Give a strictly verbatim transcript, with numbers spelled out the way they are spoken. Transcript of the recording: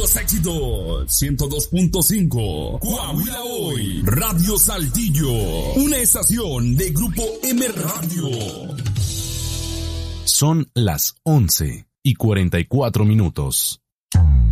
los éxitos. ciento dos punto cinco. Coahuila Hoy. Radio Saltillo. Una estación de Grupo M Radio. Son las once y cuarenta y cuatro minutos.